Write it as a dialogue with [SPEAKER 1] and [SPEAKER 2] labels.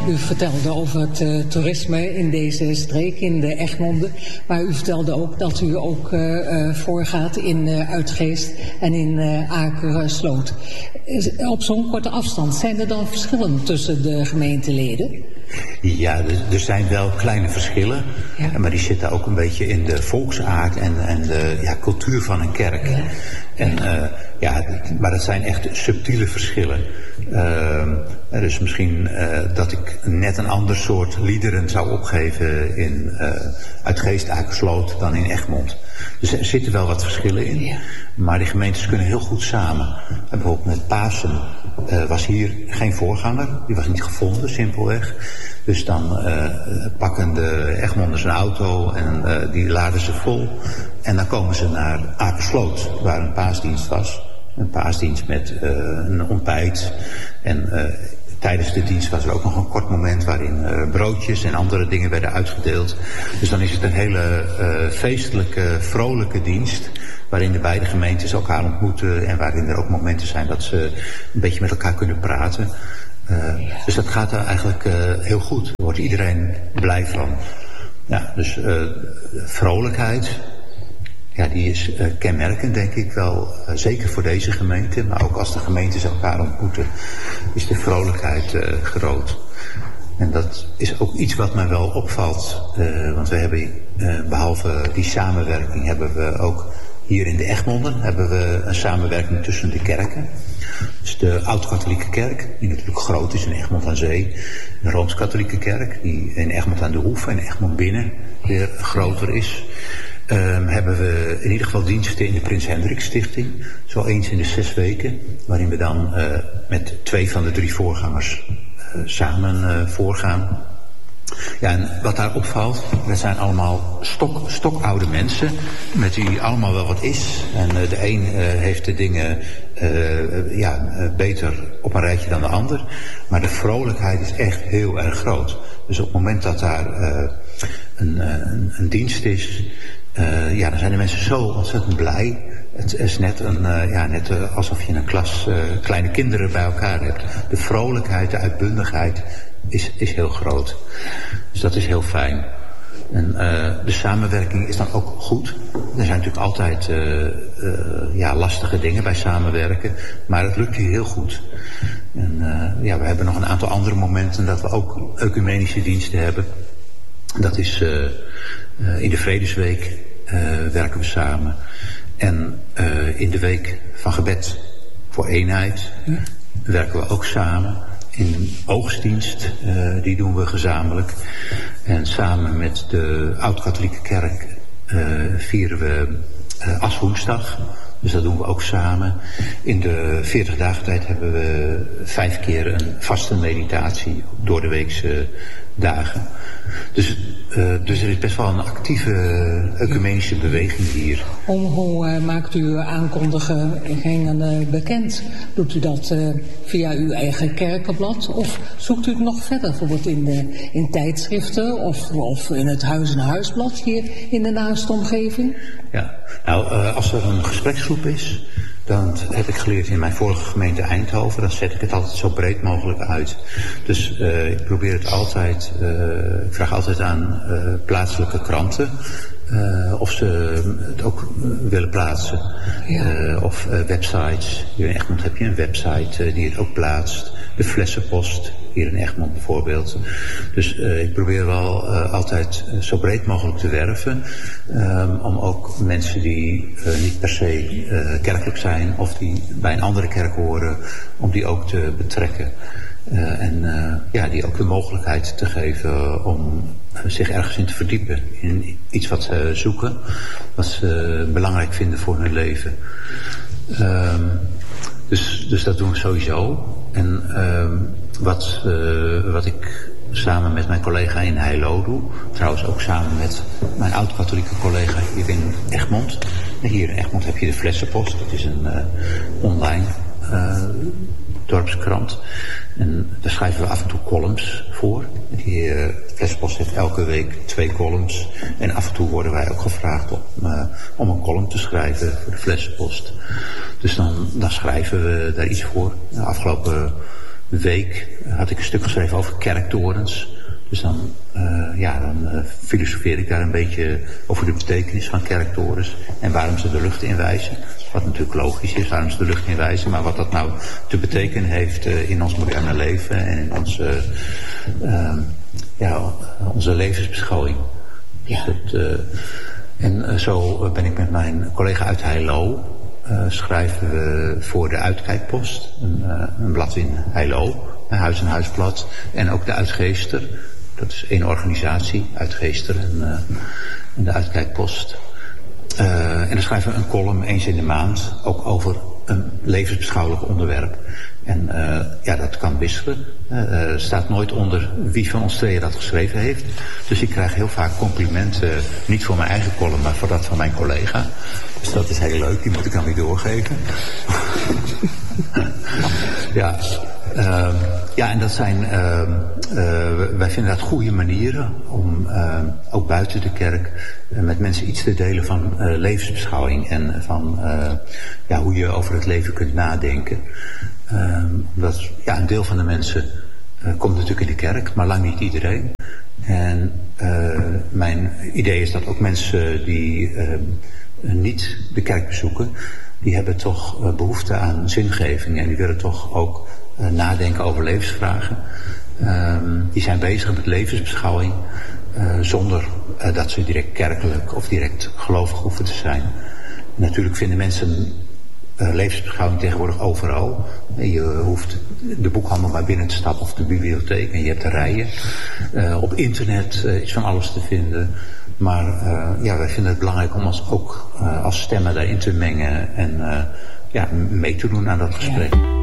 [SPEAKER 1] U vertelde over het toerisme in deze streek, in de Egmonden. Maar u vertelde ook dat u ook voorgaat in Uitgeest en in Akersloot. Op zo'n korte afstand, zijn er dan verschillen tussen de gemeenteleden?
[SPEAKER 2] Ja, er zijn wel kleine verschillen, ja. Maar die zitten ook een beetje in de volksaard en de cultuur van een kerk. Ja. Maar dat zijn echt subtiele verschillen. Dus misschien dat ik net een ander soort liederen zou opgeven in Uitgeest, Akersloot dan in Egmond. Dus er zitten wel wat verschillen in. Ja. Maar die gemeentes kunnen heel goed samen. Bijvoorbeeld met Pasen was hier geen voorganger. Die was niet gevonden, simpelweg. Dus dan pakken de Egmonders een auto en die laden ze vol. En dan komen ze naar Akersloot, waar een paasdienst was. Een paasdienst met een ontbijt. En tijdens de dienst was er ook nog een kort moment waarin broodjes en andere dingen werden uitgedeeld. Dus dan is het een hele feestelijke, vrolijke dienst. Waarin de beide gemeentes elkaar ontmoeten en waarin er ook momenten zijn dat ze een beetje met elkaar kunnen praten. Dus dat gaat er eigenlijk heel goed. Daar wordt iedereen blij van. Ja, dus vrolijkheid, ja, die is kenmerkend denk ik wel. Zeker voor deze gemeente, maar ook als de gemeentes elkaar ontmoeten, is de vrolijkheid groot. En dat is ook iets wat mij wel opvalt. Want we hebben, behalve die samenwerking, hebben we ook hier in de Egmonden hebben we een samenwerking tussen de kerken. Dus de Oud-Katholieke Kerk, die natuurlijk groot is in Egmond aan Zee. De Rooms-Katholieke Kerk, die in Egmond aan de Hoef en Egmond binnen weer groter is. Hebben we in ieder geval diensten in de Prins Hendrik Stichting. Zo eens in de 6 weken. Waarin we dan met 2 van de 3 voorgangers samen voorgaan. Ja, en wat daar opvalt, dat zijn allemaal stokoude mensen, met wie allemaal wel wat is. En de een heeft de dingen beter op een rijtje dan de ander. Maar de vrolijkheid is echt heel erg groot. Dus op het moment dat daar een dienst is, dan zijn de mensen zo ontzettend blij. Het is net, alsof je een klas kleine kinderen bij elkaar hebt. De vrolijkheid, de uitbundigheid is heel groot. Dus dat is heel fijn. En de samenwerking is dan ook goed. Er zijn natuurlijk altijd lastige dingen bij samenwerken. Maar het lukt hier heel goed. En we hebben nog een aantal andere momenten dat we ook ecumenische diensten hebben. Dat is in de Vredesweek werken we samen. En in de week van gebed voor eenheid werken we ook samen. In oogstdienst, die doen we gezamenlijk. En samen met de Oud-Katholieke Kerk vieren we Aswoensdag. Dus dat doen we ook samen. In de 40 dagen tijd hebben we 5 keer een vaste meditatie door de weekse dagen. Dus er is best wel een actieve ecumenische beweging hier.
[SPEAKER 1] Hoe maakt u aankondigingen bekend? Doet u dat via uw eigen kerkenblad? Of zoekt u het nog verder, bijvoorbeeld in tijdschriften of in het Huis en Huisblad hier in de naaste omgeving?
[SPEAKER 2] Ja, als er een gespreksgroep is, dan heb ik geleerd in mijn vorige gemeente Eindhoven, dan zet ik het altijd zo breed mogelijk uit. Dus ik probeer het altijd, ik vraag altijd aan plaatselijke kranten of ze het ook willen plaatsen. Ja. Of websites. Hier in Egmond heb je een website die het ook plaatst. De Flessenpost, hier in Egmond bijvoorbeeld. Dus ik probeer wel altijd zo breed mogelijk te werven. Om ook mensen die niet per se kerkelijk zijn of die bij een andere kerk horen, om die ook te betrekken. Die ook de mogelijkheid te geven om zich ergens in te verdiepen. In iets wat ze zoeken, wat ze belangrijk vinden voor hun leven. Dus dat doen we sowieso. En wat ik samen met mijn collega in Heilo doe, trouwens ook samen met mijn oud-katholieke collega hier in Egmond. Hier in Egmond heb je de Flessenpost, dat is een online dorpskrant. En daar schrijven we af en toe columns voor. Die Flessenpost heeft elke week 2 columns. En af en toe worden wij ook gevraagd om een column te schrijven voor de Flessenpost. Dus dan schrijven we daar iets voor. De afgelopen week had ik een stuk geschreven over kerktorens. Dus dan filosofeer ik daar een beetje over de betekenis van kerktorens. En waarom ze de lucht in wijzen. Wat natuurlijk logisch is, waarom ze de lucht in wijzen. Maar wat dat nou te betekenen heeft in ons moderne leven. En in onze levensbeschouwing. Ja. Dus zo ben ik met mijn collega uit Heilo. Schrijven we voor de Uitkijkpost. Een blad in Heilo. Een huis- en huisblad. En ook de Uitgeester. Dat is één organisatie, Uitgeester en de Uitkijkpost. En dan schrijven we een column eens in de maand, ook over een levensbeschouwelijk onderwerp. En dat kan wisselen. Er staat nooit onder wie van ons tweeën dat geschreven heeft. Dus ik krijg heel vaak complimenten, niet voor mijn eigen column, maar voor dat van mijn collega. Dus dat is heel leuk, die moet ik dan weer doorgeven. En dat zijn, wij vinden dat goede manieren om ook buiten de kerk met mensen iets te delen van levensbeschouwing en van hoe je over het leven kunt nadenken. Omdat een deel van de mensen komt natuurlijk in de kerk, maar lang niet iedereen. En mijn idee is dat ook mensen die niet de kerk bezoeken, die hebben toch behoefte aan zingeving en die willen toch ook nadenken over levensvragen. Die zijn bezig met levensbeschouwing zonder dat ze direct kerkelijk of direct gelovig hoeven te zijn. Natuurlijk vinden mensen levensbeschouwing tegenwoordig overal. Je hoeft de boekhandel maar binnen te stappen of de bibliotheek en je hebt de rijen. Op internet is van alles te vinden. Maar wij vinden het belangrijk om ons ook als stemmen daarin te mengen en mee te doen aan dat gesprek. Ja.